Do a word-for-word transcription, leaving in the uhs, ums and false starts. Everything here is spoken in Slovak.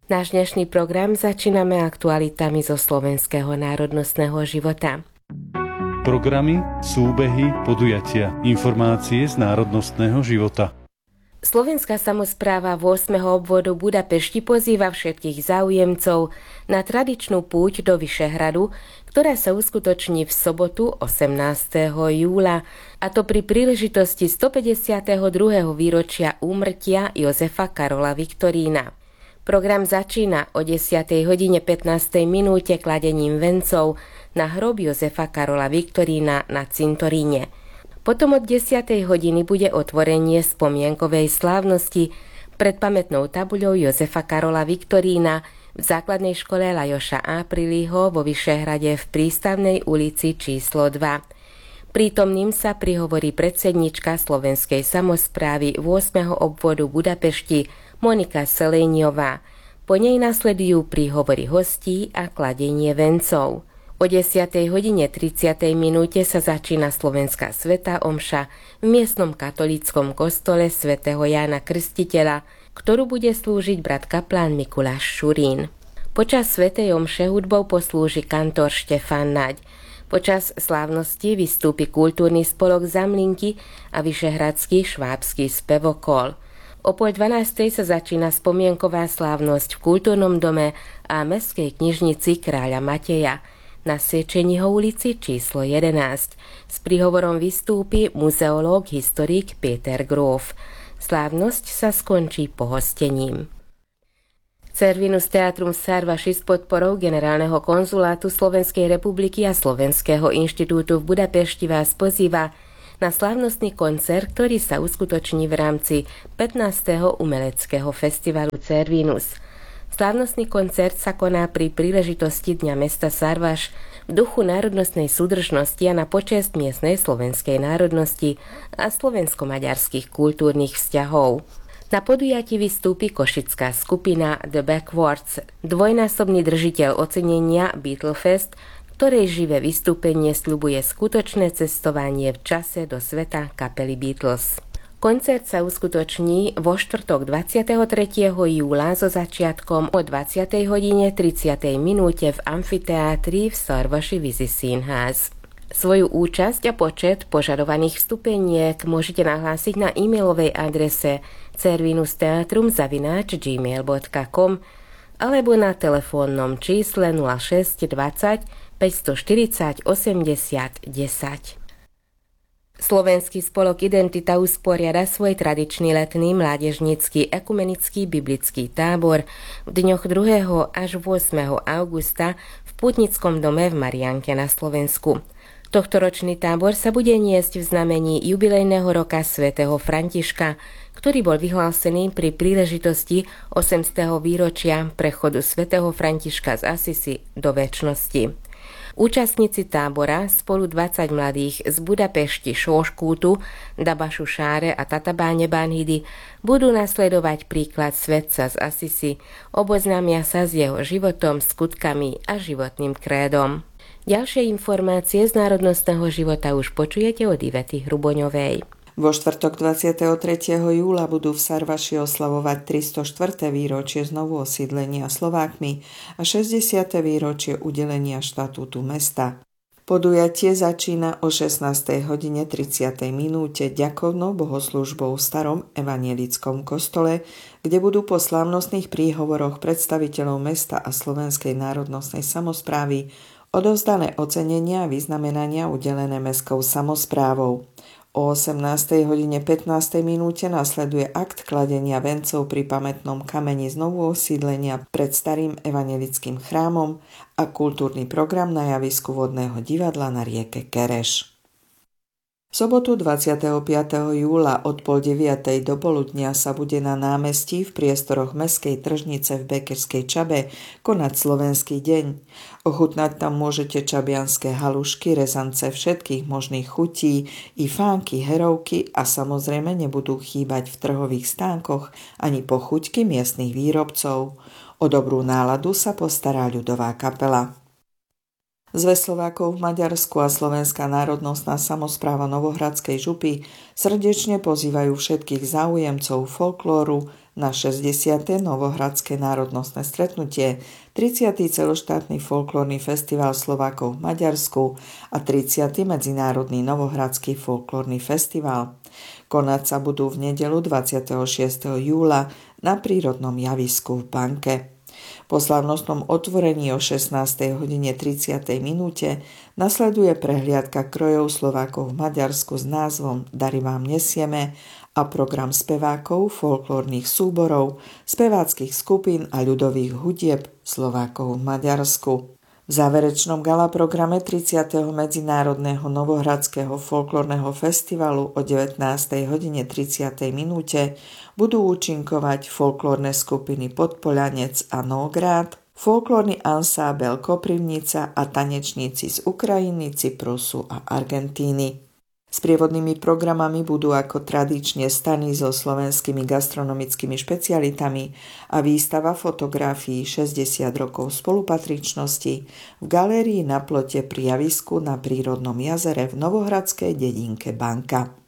Náš dnešný program začíname aktualitami zo slovenského národnostného života. Programy, súbehy, podujatia, informácie z národnostného života. Slovenská samospráva ôsmeho obvodu Budapešti pozýva všetkých záujemcov na tradičnú púť do Vyšehradu, ktorá sa uskutoční v sobotu osemnásteho júla, a to pri príležitosti stopäťdesiateho druhého výročia úmrtia Jozefa Karola Viktorína. Program začína o desiatej hodine pätnástej minúte kladením vencov na hrob Jozefa Karola Viktorína na cintoríne. Potom od desiatej hodiny bude otvorenie spomienkovej slávnosti pred pamätnou tabuľou Jozefa Karola Viktorína v základnej škole Lajoša Aprilího vo Vyšehrade v Prístavnej ulici číslo dva. Prítomným sa prihovorí predsednička slovenskej samosprávy ôsmeho obvodu Budapešti Monika Selejniová. Po nej nasledujú príhovory hostí a kladenie vencov. O desiatej hodine tridsiatej minúte sa začína slovenská svätá omša v miestnom katolíckom kostole svätého Jána Krstiteľa, ktorú bude slúžiť brat kaplán Mikuláš Šurín. Počas svätej omše hudbou poslúži kantor Štefán Naď. Počas slávnosti vystúpi kultúrny spolok Zamlinky a vyšehradský švábsky spevokol. O pol dvanástej sa začína spomienková slávnosť v kultúrnom dome a mestskej knižnici Kráľa Mateja na Siečeniho ulici číslo jedenásť. S príhovorom vystúpi muzeológ historik Peter Grof. Slávnosť sa skončí pohostením. Cervinus Teatrum Szarvasi s podporou Generálneho konzulátu Slovenskej republiky a Slovenského inštitútu v Budapešti vás pozýva na slávnostný koncert, ktorý sa uskutoční v rámci pätnásteho umeleckého festivalu Cervinus. Slávnostný koncert sa koná pri príležitosti Dňa mesta Szarvas v duchu národnostnej súdržnosti a na počesť miestnej slovenskej národnosti a slovensko-maďarských kultúrnych vzťahov. Na podujatí vystúpi košická skupina The Backwards, dvojnásobný držiteľ ocenenia Beatlefest, ktorej živé vystúpenie sľubuje skutočné cestovanie v čase do sveta kapely Beatles. Koncert sa uskutoční vo štvrtok dvadsiateho tretieho júla so začiatkom o dvadsiatej hodine tridsiatej minúte v amfiteátri v Szarvasi Vízi Színház. Svoju účasť a počet požadovaných vstupeniek môžete nahlásiť na e-mailovej adrese cervinusteatrum zavináč gmail bodka com alebo na telefónnom čísle nula šesť dvadsať päťstoštyridsať osemdesiat desať. Slovenský spolok Identita usporiada svoj tradičný letný mládežnícky ekumenický biblický tábor v dňoch druhého až ôsmeho augusta v Pútnickom dome v Mariánke na Slovensku. Tohtoročný tábor sa bude niesť v znamení jubilejného roka svätého Františka, ktorý bol vyhlásený pri príležitosti osemstého výročia prechodu svätého Františka z Asisi do večnosti. Účastníci tábora, spolu dvadsať mladých z Budapešti Sóskútu, Dabašu Sáre a Tatabáne Banhidy, budú nasledovať príklad svätca z Asisi, oboznámia sa s jeho životom, skutkami a životným krédom. Ďalšie informácie z národnostného života už počujete od Ivety Hruboňovej. Vo štvrtok dvadsiateho tretieho júla budú v Szarvasi oslavovať tristoštvrté výročie znovu osídlenia Slovákmi a šesťdesiate výročie udelenia štatútu mesta. Podujatie začína o šestnástej hodine tridsiatej minúte ďakovnou bohoslúžbou v starom evanjelickom kostole, kde budú po slávnostných príhovoroch predstaviteľov mesta a Slovenskej národnostnej samosprávy odovzdané ocenenia a vyznamenania udelené mestskou samosprávou. O osemnástej hodine pätnástej minúte nasleduje akt kladenia vencov pri pamätnom kameni znovu osídlenia pred starým evanjelickým chrámom a kultúrny program na javisku vodného divadla na rieke Kereš. V sobotu dvadsiateho piateho júla od pol deviatej do poludnia sa bude na námestí v priestoroch Mestskej tržnice v Bekerskej Čabe konať Slovenský deň. Ochutnať tam môžete čabianske halušky, rezance všetkých možných chutí, i fánky, herovky a samozrejme nebudú chýbať v trhových stánkoch ani pochuťky miestnych výrobcov. O dobrú náladu sa postará ľudová kapela. Zväz Slovákov v Maďarsku a Slovenská národnostná samospráva Novohradskej župy srdečne pozývajú všetkých záujemcov folklóru Na šesťdesiate Novohradské národnostné stretnutie, tridsiaty celoštátny folklórny festival Slovákov v Maďarsku a tridsiaty Medzinárodný Novohradský folklórny festival. Konať sa budú v nedeľu dvadsiateho šiesteho júla na prírodnom javisku v Banke. Po slávnostnom otvorení o šestnástej hodine tridsiatej minúte nasleduje prehliadka krojov Slovákov v Maďarsku s názvom Dary vám nesieme a program spevákov, folklórnych súborov, speváckych skupín a ľudových hudieb Slovákov v Maďarsku. V záverečnom gala programe tridsiateho Medzinárodného Novohradského folklórneho festivalu o devätnástej hodine tridsiatej minúte budú účinkovať folklórne skupiny Podpoľanec a Nógrad, folklórny ansábel Koprivnica a tanečníci z Ukrajiny, Cyprusu a Argentíny. Sprievodnými programami budú ako tradične stany so slovenskými gastronomickými špecialitami a výstava fotografií šesťdesiat rokov spolupatričnosti v galérii na plote pri javisku na prírodnom jazere v novohradskej dedinke Banka.